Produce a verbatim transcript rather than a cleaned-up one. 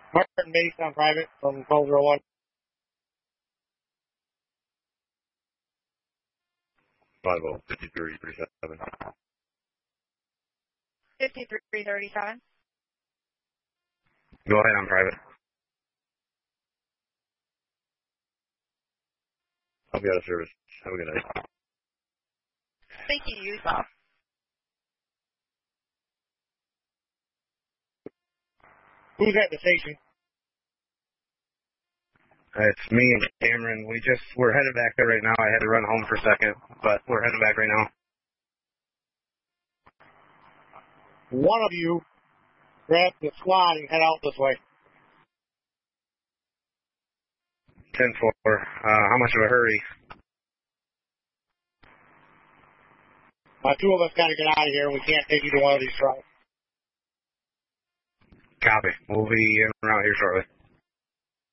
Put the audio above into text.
Martin Base on private from twelve oh one. five oh, fifty-three thirty-seven. fifty-three thirty-seven. Go ahead on private. I'll be out of service. Have a good night. Thank you, you as well. Who's at the station? It's me and Cameron. We just, we're headed back there right now. I had to run home for a second, but we're headed back right now. One of you grab the squad and head out this way. ten four. Uh, how much of a hurry? Uh, two of us got to get out of here. We can't take either one of these trucks. Copy. We'll be in and around here shortly.